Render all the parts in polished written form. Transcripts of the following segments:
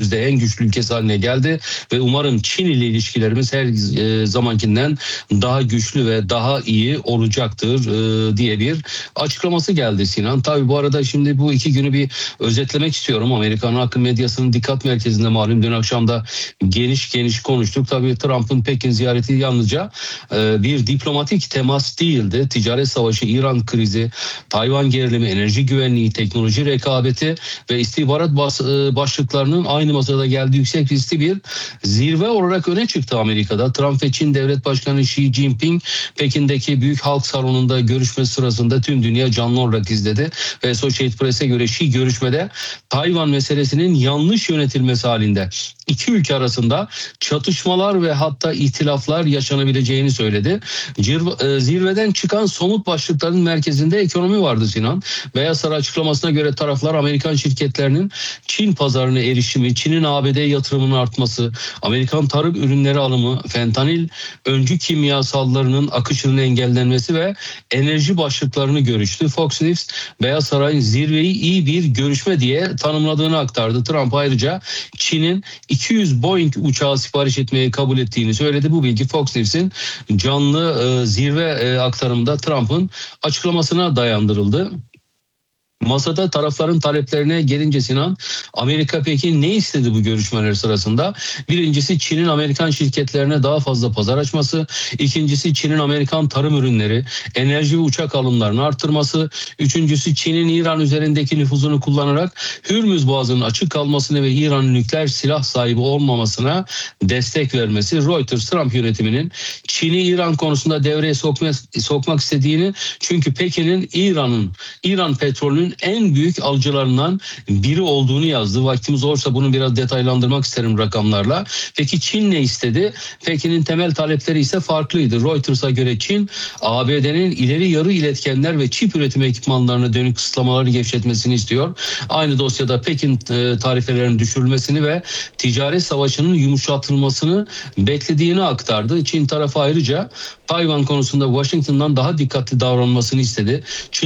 günümüzde en güçlü ülkesi haline geldi ve umarım Çin ile ilişkilerimiz her zamankinden daha güçlü ve daha iyi olacaktır diye bir açıklaması geldi Sinan. Tabii bu arada şimdi bu iki günü bir özetlemek istiyorum. Amerikan akım medyasının dikkat merkezinde malum dün akşam da geniş konuştuk. Tabii Trump'ın Pekin ziyareti yalnızca bir diplomatik temas değildi. Ticaret savaşı, İran krizi, Tayvan gerilimi, enerji güvenliği, teknoloji rekabeti ve istihbarat başlıklarının aynı masada geldiği yüksek riskli bir zirve olarak öne çıktı Amerika'da. Trump ve Çin Devlet Başkanı Xi Jinping Pekin'deki Büyük Halk Salonu'nda görüşme sırasında tüm dünya canlı olarak izledi ve Associated Press'e göre Xi görüşmede Tayvan meselesinin yanlış yönetilmesi halinde iki ülke arasında çatışmalar ve hatta ihtilaflar yaşanabileceğini söyledi. Zirveden çıkan somut başlıkların merkezinde ekonomi vardı Sinan. Beyaz Saray açıklamasına göre taraflar Amerikan şirketlerinin Çin pazarına erişimi, Çin'in ABD yatırımının artması, Amerikan tarım ürünleri alımı, fentanil öncü kimyasallarının akışının engellenmesi ve enerji başlıklarını görüştü. Fox News, Beyaz Saray'ın zirveyi iyi bir görüşme diye tanımladığını aktardı. Trump ayrıca Çin'in 200 Boeing uçağı sipariş etmeyi kabul ettiğini söyledi. Bu bilgi Fox News'in canlı zirve aktarımında Trump'ın açıklamasına dayandırıldı. Masada tarafların taleplerine gelince Sinan, Amerika peki ne istedi bu görüşmeler sırasında? Birincisi Çin'in Amerikan şirketlerine daha fazla pazar açması. İkincisi Çin'in Amerikan tarım ürünleri, enerji ve uçak alımlarını artırması. Üçüncüsü Çin'in İran üzerindeki nüfuzunu kullanarak Hürmüz Boğazı'nın açık kalmasını ve İran'ın nükleer silah sahibi olmamasına destek vermesi. Reuters, Trump yönetiminin Çin'i İran konusunda devreye sokmak istediğini, çünkü Pekin'in İran petrolünün en büyük alıcılarından biri olduğunu yazdı. Vaktimiz olursa bunu biraz detaylandırmak isterim rakamlarla. Peki Çin ne istedi? Pekin'in temel talepleri ise farklıydı. Reuters'a göre Çin, ABD'nin ileri yarı iletkenler ve çip üretim ekipmanlarına dönük kısıtlamaları gevşetmesini istiyor. Aynı dosyada Pekin tarifelerinin düşürülmesini ve ticaret savaşının yumuşatılmasını beklediğini aktardı. Çin tarafı ayrıca Tayvan konusunda Washington'dan daha dikkatli davranmasını istedi.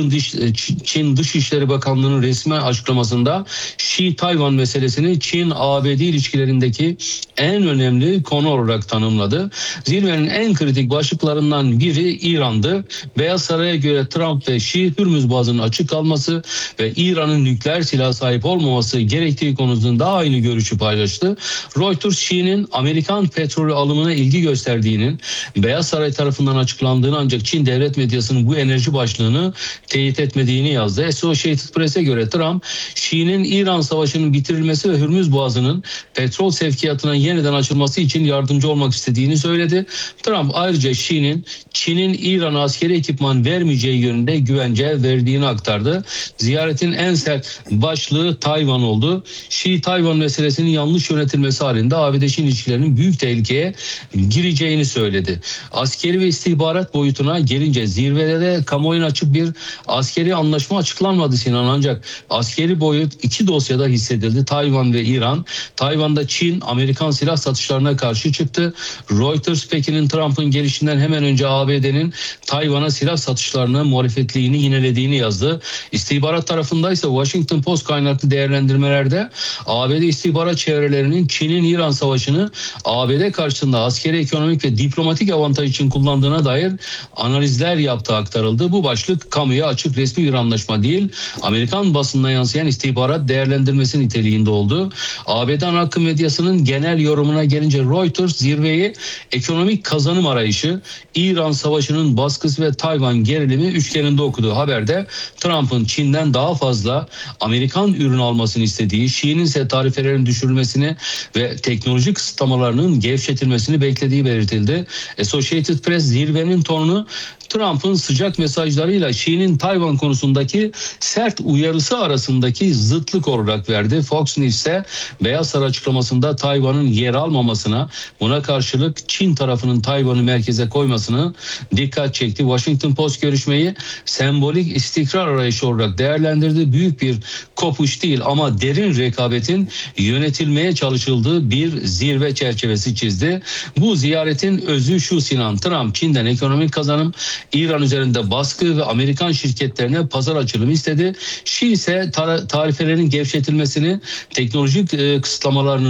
Çin Dışişleri Bakanlığı'nın resmi açıklamasında Xi-Tayvan meselesini Çin-ABD ilişkilerindeki en önemli konu olarak tanımladı. Zirvenin en kritik başlıklarından biri İran'dı. Beyaz Saray'a göre Trump ve Xi, Hürmüz Boğazı'nın açık kalması ve İran'ın nükleer silah sahip olmaması gerektiği konusunda aynı görüşü paylaştı. Reuters, Xi'nin Amerikan petrolü alımına ilgi gösterdiğinin Beyaz Saray tarafından açıklandığını, ancak Çin devlet medyasının bu enerji başlığını teyit etmediğini yazdı. Associated Press'e göre Trump, Xi'nin İran savaşının bitirilmesi ve Hürmüz Boğazı'nın petrol sevkiyatına yeniden açılması için yardımcı olmak istediğini söyledi. Trump ayrıca Çin'in İran'a askeri ekipman vermeyeceği yönünde güvence verdiğini aktardı. Ziyaretin en sert başlığı Tayvan oldu. Xi, Tayvan meselesinin yanlış yönetilmesi halinde ABD-Çin ilişkilerinin büyük tehlikeye gireceğini söyledi. Askeri ve istihbarat boyutuna gelince zirvede de kamuoyuna açık bir askeri anlaşma açıklanmadı Sinan, ancak askeri boyut iki dosyada hissedildi: Tayvan ve İran. Tayvan'da Çin Amerikan silah satışlarına karşı çıktı. Reuters, Pekin'in Trump'ın gelişinden hemen önce ABD'nin Tayvan'a silah satışlarına muhalefetliğini yinelediğini yazdı. İstihbarat tarafında ise Washington Post kaynaklı değerlendirmelerde ABD istihbarat çevrelerinin Çin'in İran savaşını ABD karşısında askeri, ekonomik ve diplomatik avantaj için kullandığına dair analizler yaptığı aktarıldı. Bu başlık kamuya açık resmi bir anlaşma değil, Amerikan basınına yansıyan istihbarat değerlendirmesi niteliğinde oldu. ABD ana akım medyasının genel yorumuna gelince Reuters, zirveyi ekonomik kazanım arayışı, İran savaşının baskısı ve Tayvan gerilimi üçgeninde okudu. Haberde Trump'ın Çin'den daha fazla Amerikan ürün almasını istediği, Xi'nin ise tarifelerin düşürülmesini ve teknoloji kısıtlamalarının gevşetilmesini beklediği belirtildi. Associated Press, zirvenin tonunu Trump'ın sıcak mesajlarıyla Xi'nin Tayvan konusundaki sert uyarısı arasındaki zıtlık olarak verdi. Fox News ise Beyaz Saray açıklamasında Tayvan'ın yer almamasına, buna karşılık Çin tarafının Tayvan'ı merkeze koymasını dikkat çekti. Washington Post görüşmeyi sembolik istikrar arayışı olarak değerlendirdi. Büyük bir kopuş değil ama derin rekabetin yönetilmeye çalışıldığı bir zirve çerçevesi çizdi. Bu ziyaretin özü şu Sinan: Trump Çin'den ekonomik kazanım, İran üzerinde baskı ve Amerikan şirketlerine pazar açılımı istedi. Xi ise tarifelerin gevşetilmesini, teknolojik kısıtlamalarının